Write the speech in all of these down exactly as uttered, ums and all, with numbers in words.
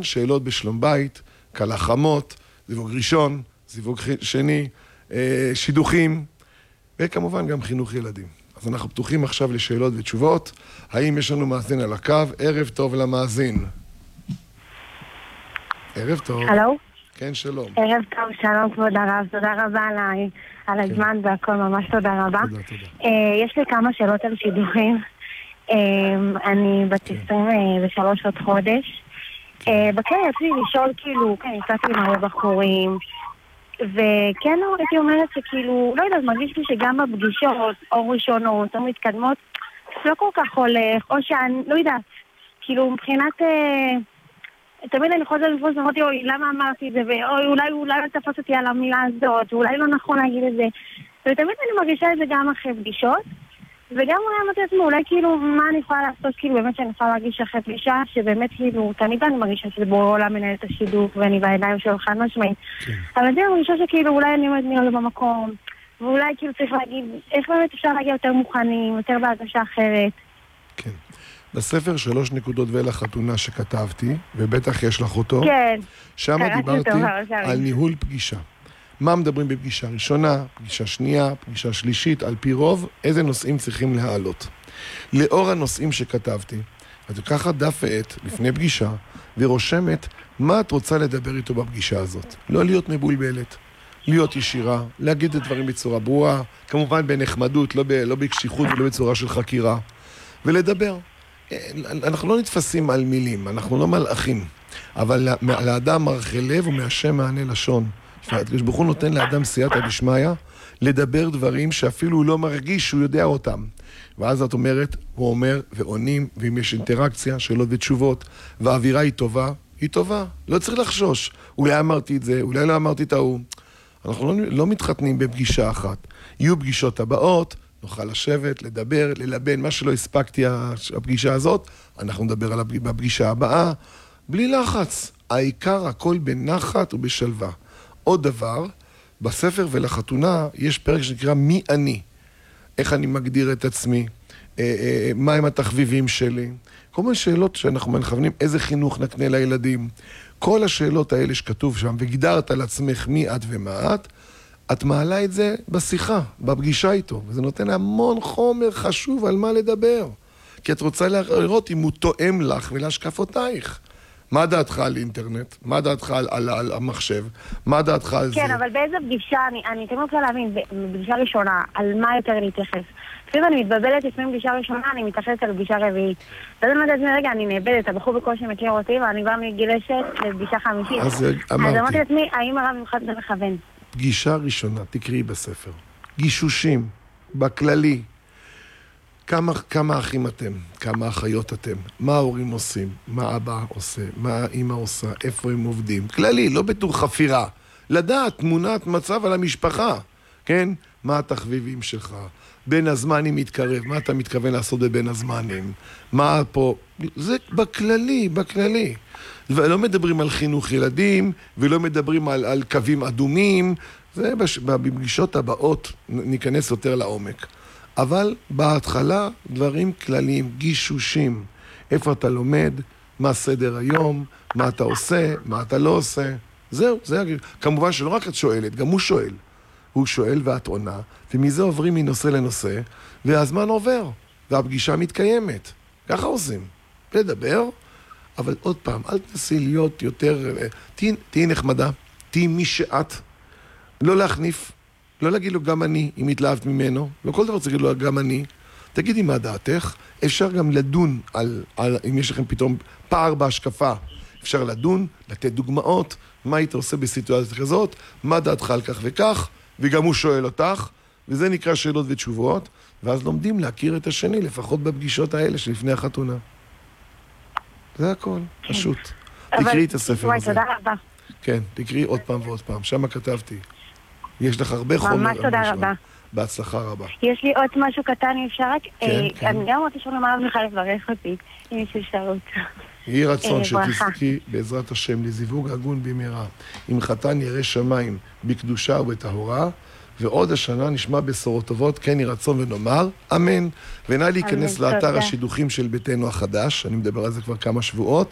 וכמובן, שאלות בשלום בית, קלה חמות, זיווג ראשון, זיווג שני, שידוכים, וכמובן גם חינוך ילדים. אז אנחנו פתוחים עכשיו לשאלות ותשובות. האם יש לנו מאזין על הקו? ערב טוב למאזין. ערב טוב. הלו? כן, שלום. ערב טוב, שלום כבוד הרב, תודה רבה עליי, על הזמן והכל, ממש תודה רבה. תודה, תודה. יש לי כמה שאלות על שידוכים. אני בת עשרים ושלוש עוד חודש. בכן רציתי לשאול, כאילו, כן, יצאתי עם הרבה בחורים, וכן הייתי אומרת שכאילו, לא יודעת, מרגיש לי שגם בפגישות, או ראשונות, או מתקדמות, לא כל כך הולך, או שאני, לא יודעת, כאילו מבחינת... תמיד אני חוזרת לפרוס, אמרתי, אוי, למה אמרתי את זה, ואוי, אולי, אולי לא תפס אותי על המילה הזאת, ואולי לא נכון להגיד את זה. ותמיד אני מרגישה את זה גם אחרי פגישות, וגם אולי אמרתי לעצמי, אולי כאילו, מה אני יכולה לעשות, כאילו, באמת שאני יכולה להרגיש אחרי פגישה, שבאמת כאילו, תמיד אני מרגישה שזה בורא עולם מנהל את השידוך, ואני בידיים של חד משמעית. אבל אני מרגישה שכאילו, אולי אני עומד נראה במקום, ואולי כאילו צריך להגיד, איך באמת אפשר להגיע יותר מוכנים, יותר בהרגשה אחרת. כן. בספר שלוש נקודות ולחתונה שכתבתי, ובטח יש לך אותו, כן. שם דיברתי על ניהול פגישה. מה מדברים בפגישה ראשונה, פגישה שנייה, פגישה שלישית, על פי רוב, איזה נושאים צריכים להעלות. לאור הנושאים שכתבתי, את לקחת דף ועט לפני פגישה, ורושמת מה את רוצה לדבר איתו בפגישה הזאת. לא להיות מבולבלת, להיות ישירה, להגיד את דברים בצורה ברורה, כמובן בנחמדות, לא, ב, לא בקשיחות ולא בצורה של חקירה, ולדבר. אנחנו לא נתפסים על מילים, אנחנו לא מלאכים, אבל לאדם מרחי לב ומהשם מענה לשון. הקדוש ברוך הוא נותן לאדם סייעתא דשמיא לדבר דברים שאפילו הוא לא מרגיש שהוא יודע אותם. ואז את אומרת, הוא אומר ועונים, ואם יש אינטראקציה, שאלות ותשובות, והאווירה היא טובה, היא טובה. לא צריך לחשוש. אולי אמרתי את זה, אולי לא אמרתי את ההוא. אנחנו לא, לא מתחתנים בפגישה אחת. יהיו פגישות הבאות, נוכל לשבת, לדבר, ללבן, מה שלא הספקתי הפגישה הזאת, אנחנו נדבר על הפגישה הבאה, בלי לחץ. העיקר הכל בנחת ובשלווה. עוד דבר, בספר ולחתונה יש פרק שנקרא מי אני. איך אני מגדיר את עצמי, אה, אה, מה הם התחביבים שלי. כל מיני שאלות שאנחנו מכוונים, איזה חינוך נקנה לילדים. כל השאלות האלה שכתוב שם, וגידרת על עצמך מי את ומה את, את מעלה את זה בשיחה, בפגישה איתו. וזה נותן המון חומר חשוב על מה לדבר. כי את רוצה לראות אם הוא תואם לך ולהשקפותייך. מה דעתך על אינטרנט? מה דעתך על, על, על המחשב? מה דעתך על כן, זה? כן, אבל באיזה פגישה, אני, אני תמיד רוצה להבין, בפגישה ראשונה, על מה יותר להתייחס. לפעמים אני מתבלבלת, לפעמים פגישה ראשונה, אני מתייחסת על פגישה רביעית. ואז אני אומרת, רגע, אני נאבדת, הבחור בקושי מכיר אותי, ואני כבר מגילשת לפגישה חמישית. אז אמרתי. אז אמרתי לעצמי, האם הרב ממך זה מכוון? פגישה ראשונה, תקראי בספר. גישושים, בכללי. כמה, כמה אחים אתם, כמה אחיות אתם, מה ההורים עושים, מה אבא עושה, מה האמא עושה, איפה הם עובדים. כללי, לא בתור חפירה. לדעת תמונת מצב על המשפחה, כן? מה התחביבים שלך? בין הזמנים מתקרב, מה אתה מתכוון לעשות בבין הזמנים? מה פה? זה בכללי, בכללי. ולא מדברים על חינוך ילדים, ולא מדברים על, על קווים אדומים. זה בפגישות הבאות ניכנס יותר לעומק. אבל בהתחלה דברים כלליים, גישושים. איפה אתה לומד, מה סדר היום, מה אתה עושה, מה אתה לא עושה. זהו, זה כמובן שלא רק את שואלת, גם הוא שואל. הוא שואל ואת עונה, ומזה עוברים מנושא לנושא, והזמן עובר, והפגישה מתקיימת. ככה עושים. לדבר, אבל עוד פעם, אל תנסי להיות יותר... תהי, תהי נחמדה, תהי מי שאת. לא להחניף. לא להגיד לו גם אני, אם התלהבת ממנו, לא כל דבר צריך להגיד לו גם אני. תגידי מה דעתך, אפשר גם לדון על, על, אם יש לכם פתאום פער בהשקפה, אפשר לדון, לתת דוגמאות, מה היית עושה בסיטואציה כזאת, מה דעתך על כך וכך, וגם הוא שואל אותך, וזה נקרא שאלות ותשובות, ואז לומדים להכיר את השני, לפחות בפגישות האלה שלפני החתונה. זה הכל, פשוט. תקראי את הספר הזה. תודה רבה. כן, תקראי עוד פעם ועוד פעם, שם כתבתי. יש לך הרבה חומר. ממש תודה רבה. בהצלחה רבה. יש לי עוד משהו קטן, אם אפשר רק... כן, כן. אני גם רוצה לשאול למה מיכל לברך אותי, אם יש אפשרות. יהי רצון שתזכי בעזרת השם לזיווג הגון במהרה. אם חתן ירא שמיים בקדושה ובטהרה, ועוד השנה נשמע בשורות טובות, כן יהי רצון ונאמר, אמן. ונא להיכנס לאתר השידוכים של ביתנו החדש, אני מדבר על זה כבר כמה שבועות.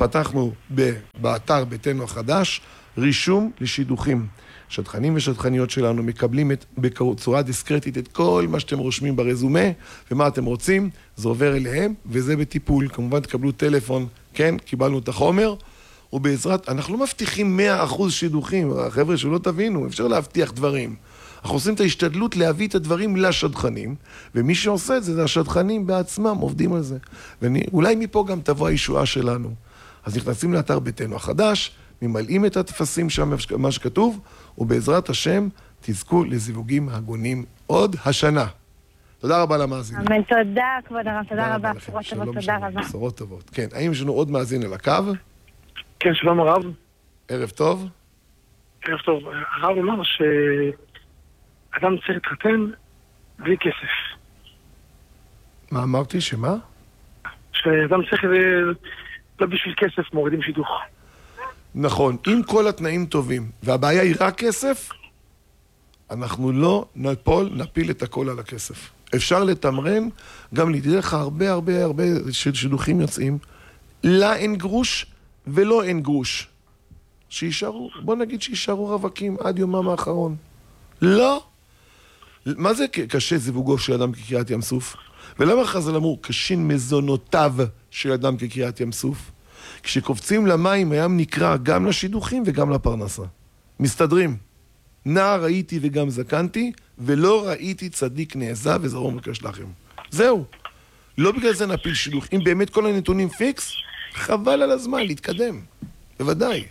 פתחנו באתר ביתנו החדש רישום לשידוכים. שדכנים ושדכניות שלנו מקבלים את, בצורה דיסקרטית את כל מה שאתם רושמים ברזומה, ומה אתם רוצים, זה עובר אליהם, וזה בטיפול. כמובן תקבלו טלפון, כן, קיבלנו את החומר, ובעזרת, אנחנו לא מבטיחים מאה אחוז שידוכים, החבר'ה שלא תבינו, אפשר להבטיח דברים. אנחנו עושים את ההשתדלות להביא את הדברים לשדכנים, ומי שעושה את זה, זה השדכנים בעצמם, עובדים על זה. ואולי מפה גם תבוא הישועה שלנו. אז נכנסים לאתר ביתנו החדש, ממלאים את התפסים שם, מה שכתוב, ובעזרת השם תזכו לזיווגים הגונים עוד השנה. תודה רבה למאזין. אמן, תודה כבוד הרב, תודה רבה, בשורות טובות, תודה רבה. בשורות טובות. כן, האם יש לנו עוד מאזין על הקו? כן, שלום הרב. ערב טוב. ערב טוב. הרב אמר שאדם צריך להתחתן בלי כסף. מה אמרתי? שמה? שאדם צריך לא בשביל כסף מורידים שידוך. נכון, אם כל התנאים טובים והבעיה היא רק כסף, אנחנו לא נפול, נפיל את הכל על הכסף. אפשר לתמרן, גם לדרך הרבה הרבה הרבה שידוכים יוצאים, לה אין גרוש ולא אין גרוש. שישארו, בוא נגיד שישארו רווקים עד יומם האחרון. לא. מה זה קשה זיווגו של אדם כקריאת ים סוף? ולמה חז"ל אמרו, קשין מזונותיו של אדם כקריאת ים סוף? כשקופצים למים הים נקרא גם לשידוכים וגם לפרנסה. מסתדרים. נער ראיתי וגם זקנתי, ולא ראיתי צדיק נעזב וזרעו מקש לכם. זהו. לא בגלל זה נפיל שידוך. אם באמת כל הנתונים פיקס, חבל על הזמן להתקדם. בוודאי.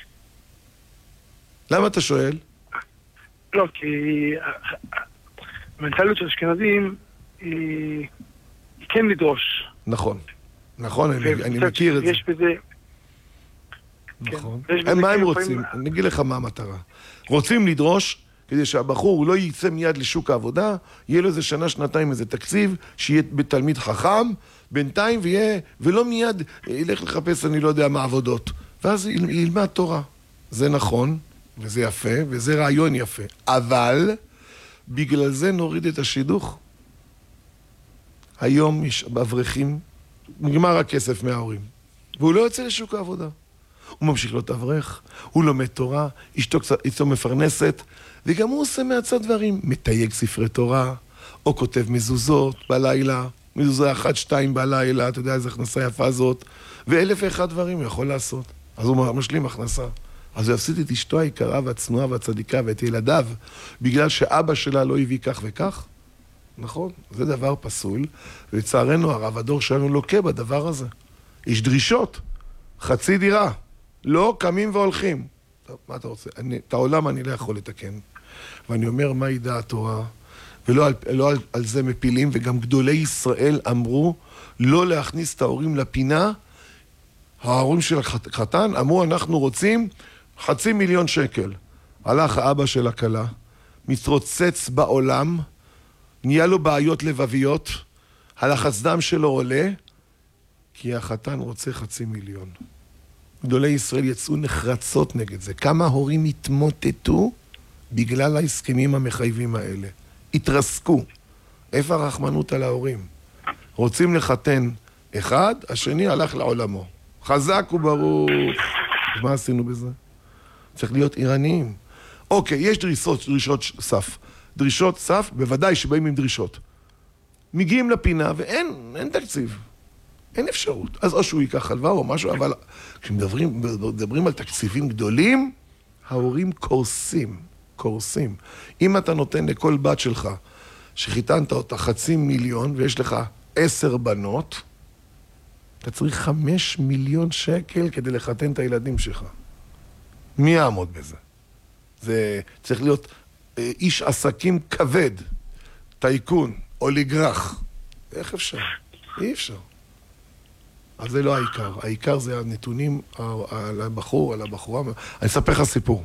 למה אתה שואל? לא, כי המנטליות של אשכנזים היא כן לדרוש. נכון. נכון, אני מכיר את זה. יש בזה... נכון. מה הם רוצים? אני אגיד לך מה המטרה. רוצים לדרוש כדי שהבחור לא יצא מיד לשוק העבודה, יהיה לו איזה שנה, שנתיים איזה תקציב, שיהיה בתלמיד חכם, בינתיים ויהיה, ולא מיד ילך לחפש אני לא יודע מה עבודות. ואז ילמד תורה. זה נכון, וזה יפה, וזה רעיון יפה. אבל בגלל זה נוריד את השידוך. היום יש באברכים, נגמר הכסף מההורים, והוא לא יוצא לשוק העבודה. הוא ממשיך להיות אברך, הוא לומד תורה, אשתו, אשתו מפרנסת, וגם הוא עושה מהצד דברים, מתייג ספרי תורה, או כותב מזוזות בלילה, מזוזה אחת, שתיים בלילה, אתה יודע איזה הכנסה יפה זאת, ואלף ואחד דברים הוא יכול לעשות. אז הוא משלים הכנסה. אז הוא יפסיד את אשתו היקרה והצנועה והצדיקה ואת ילדיו, בגלל שאבא שלה לא הביא כך וכך. נכון? זה דבר פסול, ולצערנו הרב הדור שלנו לוקה בדבר הזה. יש דרישות, חצי דירה, לא קמים והולכים. טוב, מה אתה רוצה? אני, את העולם אני לא יכול לתקן. ואני אומר, מה ידע התורה? ולא על, לא על, על זה מפילים, וגם גדולי ישראל אמרו לא להכניס את ההורים לפינה. ההורים של החתן אמרו, אנחנו רוצים חצי מיליון שקל. הלך האבא של הכלה, מתרוצץ בעולם, נהיה לו בעיות לבביות, הלחץ דם שלו עולה, כי החתן רוצה חצי מיליון. גדולי ישראל יצאו נחרצות נגד זה. כמה הורים התמוטטו בגלל ההסכמים המחייבים האלה. התרסקו. איפה הרחמנות על ההורים? רוצים לחתן אחד, השני הלך לעולמו. חזק וברוך. מה עשינו בזה? צריך להיות עירניים. אוקיי, יש דרישות, דרישות סף. דרישות סף, בוודאי שבאים עם דרישות. מגיעים לפינה ואין אין תקציב. אין אפשרות. אז או שהוא ייקח הלוואה או משהו, אבל כשמדברים מדברים על תקציבים גדולים, ההורים קורסים. קורסים. אם אתה נותן לכל בת שלך, שחיתנת אותה חצי מיליון, ויש לך עשר בנות, אתה צריך חמש מיליון שקל כדי לחתן את הילדים שלך. מי יעמוד בזה? זה צריך להיות אה, איש עסקים כבד, טייקון, אוליגרח. איך אפשר? אי אפשר. אז זה לא העיקר. העיקר זה הנתונים על הבחור, על הבחורה. אני אספר לך סיפור.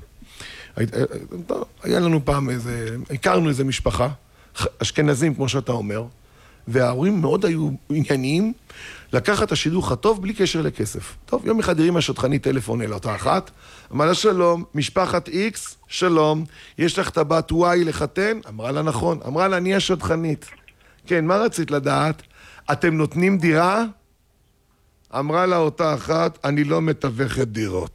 היה לנו פעם איזה, הכרנו איזה משפחה, אשכנזים כמו שאתה אומר, וההורים מאוד היו ענייניים לקחת את השידוך הטוב בלי קשר לכסף. טוב, יום אחד הרימה שטחנית טלפון אל אותה אחת, אמרה לה שלום, משפחת X, שלום, יש לך את הבת Y לחתן? אמרה לה נכון, אמרה לה אני השטחנית. כן, מה רצית לדעת? אתם נותנים דירה? אמרה לה אותה אחת, אני לא מתווכת דירות.